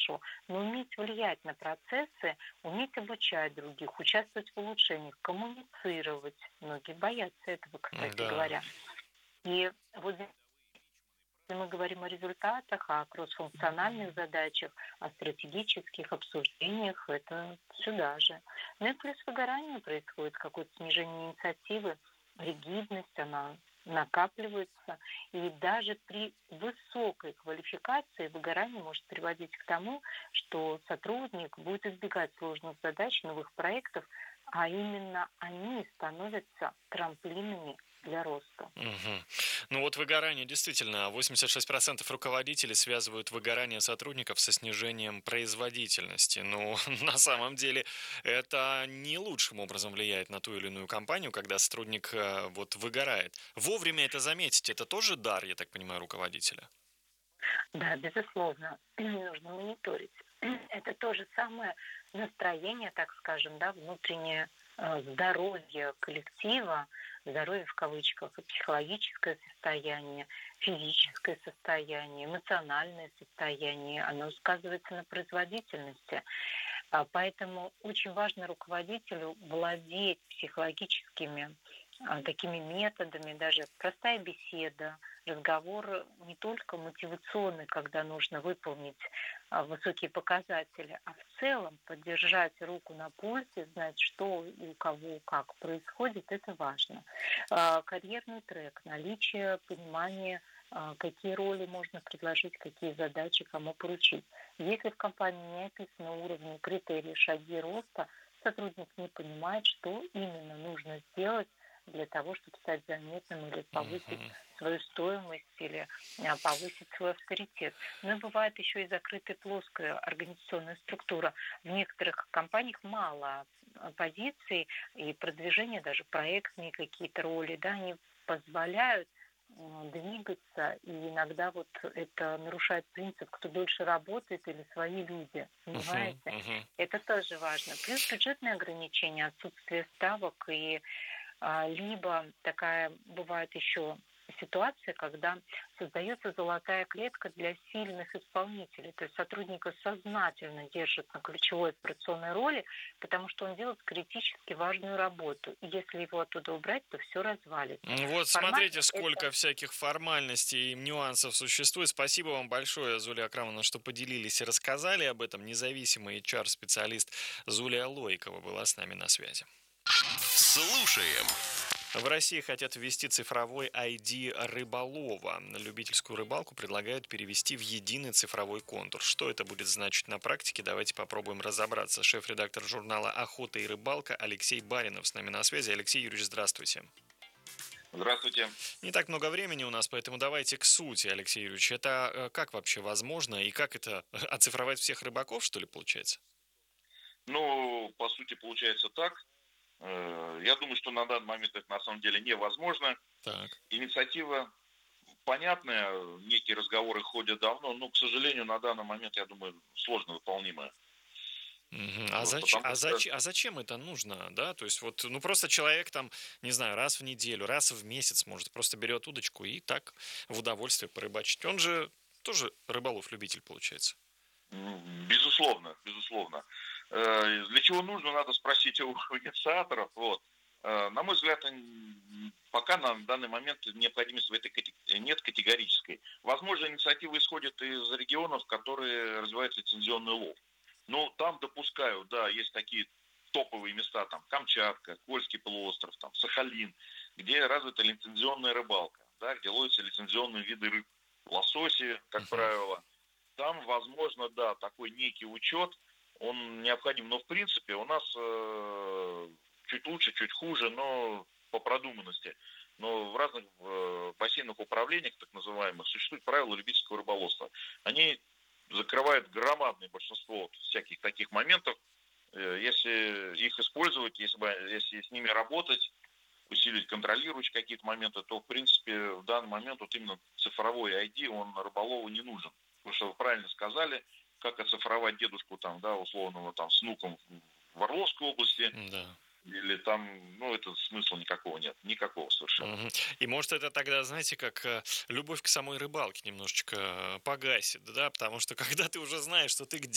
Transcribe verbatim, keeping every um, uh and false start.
хорошо, но уметь влиять на процессы, уметь обучать других, участвовать в улучшениях, коммуницировать. Многие боятся этого, кстати Да. говоря. И вот здесь мы говорим о результатах, о кроссфункциональных задачах, о стратегических обсуждениях, это сюда же. Ну и плюс выгорание происходит, какое-то снижение инициативы, ригидность, она накапливается. И даже при высокой квалификации выгорание может приводить к тому, что сотрудник будет избегать сложных задач, новых проектов, а именно они становятся трамплинами для роста. Мгм. Ну вот выгорание действительно, восемьдесят шесть процентов руководителей связывают выгорание сотрудников со снижением производительности. Ну, на самом деле, это не лучшим образом влияет на ту или иную компанию, когда сотрудник э, вот выгорает. Вовремя это заметить, это тоже дар, я так понимаю, руководителя. Да, безусловно, нужно мониторить. Это то же самое настроение, так скажем, да, внутреннее э, здоровье коллектива, здоровье в кавычках, и психологическое состояние, физическое состояние, эмоциональное состояние, оно сказывается на производительности. А Поэтому очень важно руководителю владеть психологическими а, такими методами, даже простая беседа, разговор не только мотивационный, когда нужно выполнить а, высокие показатели, а в целом поддержать руку на пульсе, знать, что и у кого как происходит, это важно. А, Карьерный трек, наличие понимания, а, какие роли можно предложить, какие задачи кому поручить. Если в компании не описаны уровни, критерии, шаги роста, сотрудник не понимает, что именно нужно сделать для того, чтобы стать заметным или повысить Мгм. свою стоимость или а, повысить свой авторитет. Но бывает еще и закрытая плоская организационная структура. В некоторых компаниях мало а, позиций и продвижения, даже проектные какие-то роли, да, они позволяют м, двигаться, и иногда вот это нарушает принцип, кто дольше работает или свои люди, Мгм. понимаете? Мгм. Это тоже важно. Плюс бюджетные ограничения, отсутствие ставок и а, либо такая бывает еще ситуация, когда создается золотая клетка для сильных исполнителей. То есть сотрудника сознательно держат на ключевой операционной роли, потому что он делает критически важную работу. И если его оттуда убрать, то все развалится. Ну вот Формально смотрите, это сколько всяких формальностей и нюансов существует. Спасибо вам большое, Зулия Акрамовна, что поделились и рассказали об этом. Независимый эйч ар-специалист Зулия Лойкова была с нами на связи. Слушаем. В России хотят ввести цифровой ай ди рыболова. Любительскую рыбалку предлагают перевести в единый цифровой контур. Что это будет значить на практике, давайте попробуем разобраться. Шеф-редактор журнала «Охота и рыбалка» Алексей Баринов с нами на связи. Алексей Юрьевич, здравствуйте. Здравствуйте. Не так много времени у нас, поэтому давайте к сути, Алексей Юрьевич. Это э, как вообще возможно и как это оцифровать всех рыбаков, что ли, получается? Ну, по сути, получается так. Э, Я думаю, что на данный момент это на самом деле невозможно. Так. Инициатива понятная, некие разговоры ходят давно, но, к сожалению, на данный момент, я думаю, сложно выполнимая. Мгм. А, Вот, зач... потому а, что, зач... а зачем это нужно, да? То есть вот, ну просто человек там, не знаю, раз в неделю, раз в месяц, может, просто берет удочку и так в удовольствие порыбачить. Он же тоже рыболов-любитель, получается. ну, безусловно, безусловно. Э, Для чего нужно, надо спросить у инициаторов. Вот. Э, На мой взгляд, м, пока на данный момент необходимости в этой кате- нет категорической. Возможно, инициатива исходит из регионов, которые развивают лицензионный лов. Ну, там допускаю, да, есть такие топовые места, там, Камчатка, Кольский полуостров, там, Сахалин, где развита лицензионная рыбалка, да, где ловятся лицензионные виды рыб. Лососи, как Мгм. правило. Там, возможно, да, такой некий учет, он необходим. Но, в принципе, у нас э, чуть лучше, чуть хуже, но по продуманности. Но в разных э, бассейнах управлениях, так называемых, существуют правила любительского рыболовства. Они закрывают громадное большинство вот всяких таких моментов. Э, Если их использовать, если, бы, если с ними работать, усиливать, контролировать какие-то моменты, то, в принципе, в данный момент вот именно цифровой ай ди, он рыболову не нужен. Потому что вы правильно сказали, как оцифровать дедушку там, да, условного там с внуком в Орловской области, Да. или там, ну, это смысла никакого нет, никакого совершенно. Мгм. И может это тогда, знаете, как э, любовь к самой рыбалке немножечко э, погасит, да, потому что когда ты уже знаешь, что ты